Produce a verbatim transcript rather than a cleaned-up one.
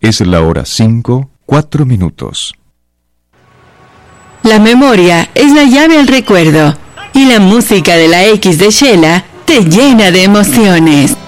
Es la hora cinco, cuatro minutos. La memoria es la llave al recuerdo y la música de la X de Shela te llena de emociones.